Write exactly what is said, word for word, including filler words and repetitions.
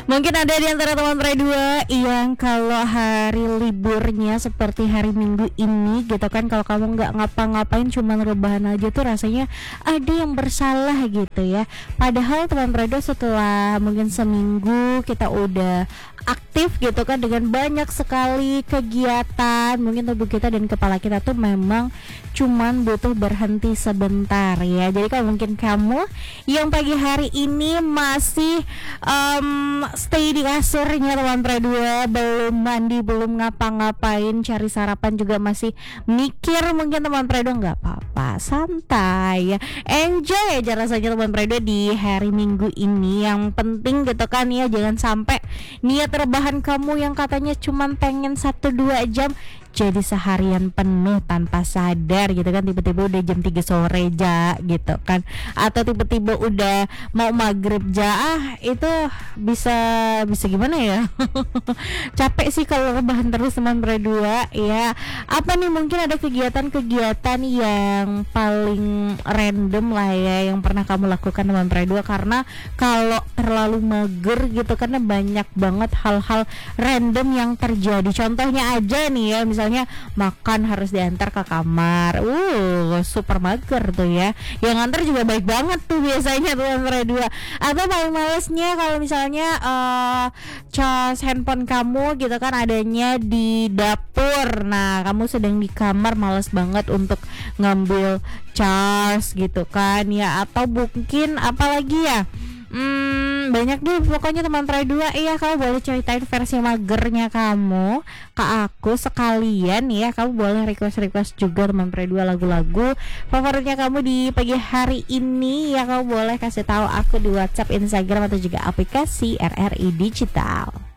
Mungkin ada di antara teman Pre dua yang kalau hari liburnya seperti hari Minggu ini gitu kan, kalau kamu nggak ngapa-ngapain cuman rebahan aja tuh rasanya ada yang bersalah gitu ya. Padahal teman Pre dua setelah mungkin seminggu kita udah aktif gitu kan dengan banyak sekali kegiatan, mungkin tubuh kita dan kepala kita tuh memang cuman butuh berhenti sebentar ya. Jadi kalau mungkin kamu yang pagi hari ini masih um, stay di kasurnya teman Pre dua, belum mandi, belum ngapa-ngapain, cari sarapan juga masih mikir, mungkin teman Pre dua nggak apa-apa, santai ya, enjoy aja rasanya teman Pre dua di hari Minggu ini. Yang penting gitu kan ya, jangan sampai niat rebahan kamu yang katanya cuman pengen satu dua jam jadi seharian penuh tanpa sadar gitu kan, tiba-tiba udah jam tiga sore ja gitu kan, atau tiba-tiba udah mau maghrib ja. Ah, itu bisa bisa gimana ya? Capek sih kalau rebahan terus teman Pre dua ya. Apa nih, mungkin ada kegiatan-kegiatan yang paling random lah ya yang pernah kamu lakukan teman Pre dua, karena kalau terlalu mager gitu karena banyak banget hal-hal random yang terjadi. Contohnya aja nih ya, misalnya makan harus diantar ke kamar, uh super mager tuh ya. Yang nganter juga baik banget tuh biasanya teman Pre dua. Atau paling malesnya kalau misalnya uh, cas handphone kamu gitu kan adanya di dapur, nah kamu sedang di kamar, males banget untuk ngambil charge gitu kan ya. Atau mungkin apalagi ya, Hmm, banyak deh pokoknya teman Pre dua. Iya, kamu boleh ceritain versi magernya kamu ke aku sekalian ya. Kamu boleh request-request juga teman Pre dua lagu-lagu favoritnya kamu di pagi hari ini ya. Kamu boleh kasih tahu aku di WhatsApp, Instagram, atau juga aplikasi R R I Digital.